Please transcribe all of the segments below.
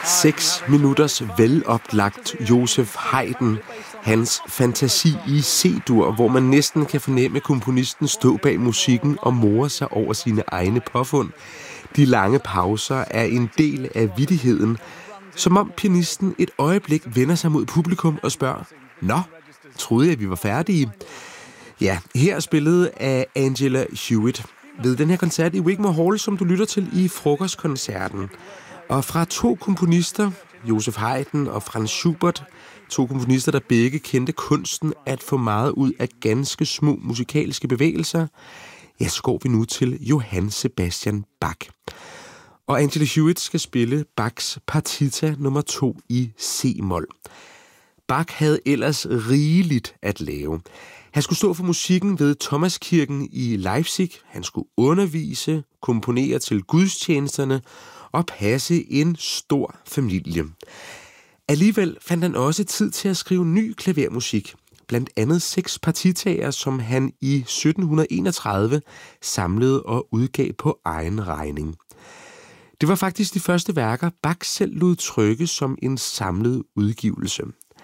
6 minutters veloplagt Joseph Haydn, hans fantasi i C-dur, hvor man næsten kan fornemme komponisten stå bag musikken og more sig over sine egne påfund. De lange pauser er en del af vittigheden, som om pianisten et øjeblik vender sig mod publikum og spørger, "Nå, troede jeg, vi var færdige?" Ja, her spillet af Angela Hewitt ved den her koncert i Wigmore Hall, som du lytter til i frokostkoncerten. Og fra 2 komponister, Joseph Haydn og Franz Schubert, 2 komponister, der begge kendte kunsten at få meget ud af ganske små musikalske bevægelser, ja, så går vi nu til Johann Sebastian Bach. Og Angela Hewitt skal spille Bachs Partita nummer 2 i C-mol. Bach havde ellers rigeligt at lave. Han skulle stå for musikken ved Thomaskirken i Leipzig. Han skulle undervise, komponere til gudstjenesterne og passe en stor familie. Alligevel fandt han også tid til at skrive ny klavermusik. Blandt andet 6 partitaer, som han i 1731 samlede og udgav på egen regning. Det var faktisk de første værker, Bach selv lod trykke som en samlet udgivelse.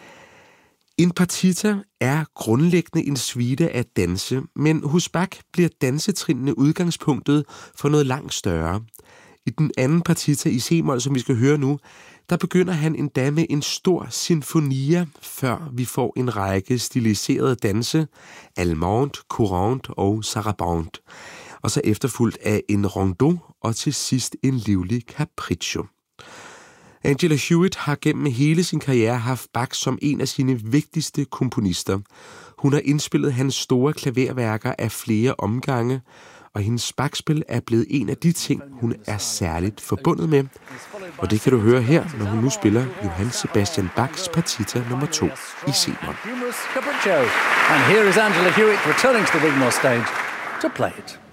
En partita er grundlæggende en suite af danse, men hos Bach bliver dansetrinene udgangspunktet for noget langt større. I den anden partita i C-mol, som vi skal høre nu, der begynder han endda med en stor sinfonia, før vi får en række stiliserede danse, allemande, courante og sarabande, og så efterfulgt af en rondeau og til sidst en livlig capriccio. Angela Hewitt har gennem hele sin karriere haft Bach som en af sine vigtigste komponister. Hun har indspillet hans store klaverværker af flere omgange, og hendes Bach-spil er blevet en af de ting, hun er særligt forbundet med. Og det kan du høre her, når hun nu spiller Johann Sebastian Bachs Partita nummer 2 i C-mol. And here is Angela Hewitt returning to the Wigmore stage to play it.